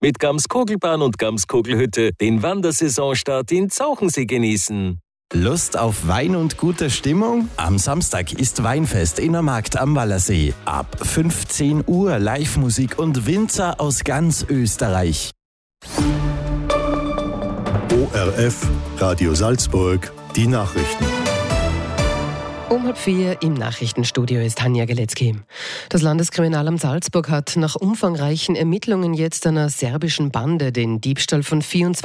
Mit Gamskogelbahn und Gamskogelhütte den Wandersaisonstart in Zauchensee genießen. Lust auf Wein und gute Stimmung? Am Samstag ist Weinfest in der Markt am Wallersee. Ab 15 Uhr Live-Musik und Winzer aus ganz Österreich. ORF, Radio Salzburg, die Nachrichten. Um 3:30 im Nachrichtenstudio ist Hanja Geletzky. Das Landeskriminalamt Salzburg hat nach umfangreichen Ermittlungen jetzt einer serbischen Bande den Diebstahl von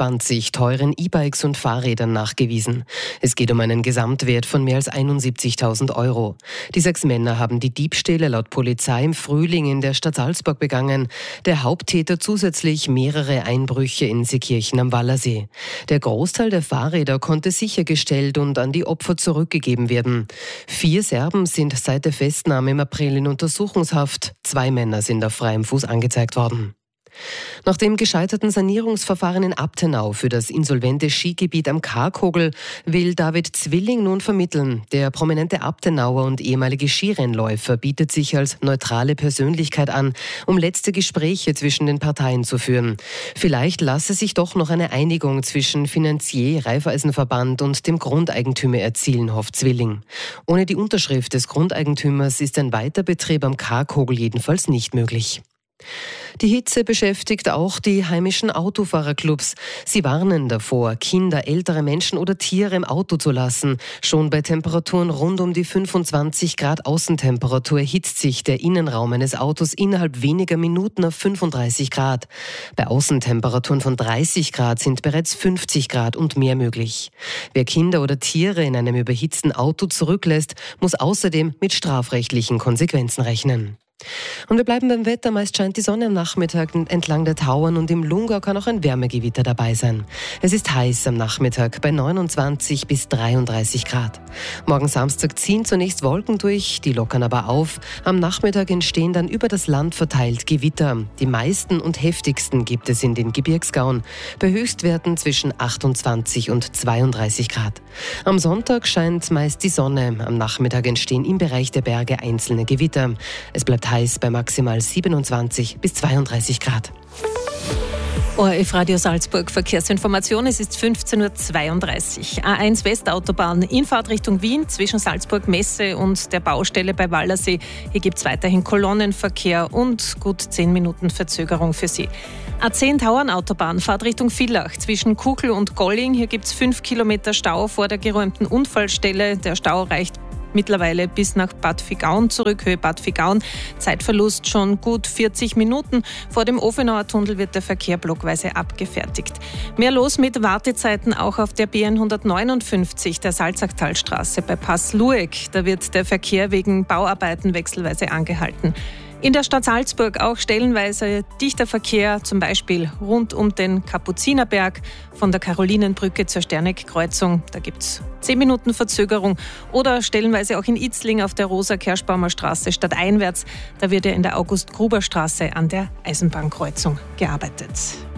24 teuren E-Bikes und Fahrrädern nachgewiesen. Es geht um einen Gesamtwert von mehr als 71.000 Euro. Die 6 Männer haben die Diebstähle laut Polizei im Frühling in der Stadt Salzburg begangen. Der Haupttäter zusätzlich mehrere Einbrüche in Seekirchen am Wallersee. Der Großteil der Fahrräder konnte sichergestellt und an die Opfer zurückgegeben werden. 4 Serben sind seit der Festnahme im April in Untersuchungshaft. 2 Männer sind auf freiem Fuß angezeigt worden. Nach dem gescheiterten Sanierungsverfahren in Abtenau für das insolvente Skigebiet am Karkogel will David Zwilling nun vermitteln. Der prominente Abtenauer und ehemalige Skirennläufer bietet sich als neutrale Persönlichkeit an, um letzte Gespräche zwischen den Parteien zu führen. Vielleicht lasse sich doch noch eine Einigung zwischen Finanzier, Raiffeisenverband und dem Grundeigentümer erzielen, hofft Zwilling. Ohne die Unterschrift des Grundeigentümers ist ein Weiterbetrieb am Karkogel jedenfalls nicht möglich. Die Hitze beschäftigt auch die heimischen Autofahrerclubs. Sie warnen davor, Kinder, ältere Menschen oder Tiere im Auto zu lassen. Schon bei Temperaturen rund um die 25 Grad Außentemperatur erhitzt sich der Innenraum eines Autos innerhalb weniger Minuten auf 35 Grad. Bei Außentemperaturen von 30 Grad sind bereits 50 Grad und mehr möglich. Wer Kinder oder Tiere in einem überhitzten Auto zurücklässt, muss außerdem mit strafrechtlichen Konsequenzen rechnen. Und wir bleiben beim Wetter. Meist scheint die Sonne am Nachmittag entlang der Tauern und im Lungau kann auch ein Wärmegewitter dabei sein. Es ist heiß am Nachmittag bei 29 bis 33 Grad. Morgen Samstag ziehen zunächst Wolken durch, die lockern aber auf. Am Nachmittag entstehen dann über das Land verteilt Gewitter. Die meisten und heftigsten gibt es in den Gebirgsgauen, bei Höchstwerten zwischen 28 und 32 Grad. Am Sonntag scheint meist die Sonne. Am Nachmittag entstehen im Bereich der Berge einzelne Gewitter. Es bleibt heiß bei maximal 27 bis 32 Grad. ORF Radio Salzburg Verkehrsinformation. Es ist 15.32 Uhr. A1 Westautobahn in Fahrtrichtung Wien zwischen Salzburg Messe und der Baustelle bei Wallersee. Hier gibt es weiterhin Kolonnenverkehr und gut 10 Minuten Verzögerung für Sie. A10 Tauernautobahn Fahrtrichtung Villach zwischen Kuckel und Golling. Hier gibt es 5 Kilometer Stau vor der geräumten Unfallstelle. Der Stau reicht mittlerweile bis nach Bad Vigaun zurück, Höhe Bad Vigaun. Zeitverlust schon gut 40 Minuten. Vor dem Ofenauer Tunnel wird der Verkehr blockweise abgefertigt. Mehr los mit Wartezeiten auch auf der BN 159, der Salzachtalstraße bei Pass-Lueck. Da wird der Verkehr wegen Bauarbeiten wechselweise angehalten. In der Stadt Salzburg auch stellenweise dichter Verkehr, zum Beispiel rund um den Kapuzinerberg, von der Karolinenbrücke zur Sterneck-Kreuzung. Da gibt es 10 Minuten Verzögerung. Oder stellenweise auch in Itzling auf der Rosa-Kerschbaumer Straße stadteinwärts. Da wird ja in der August-Gruber-Straße an der Eisenbahnkreuzung gearbeitet.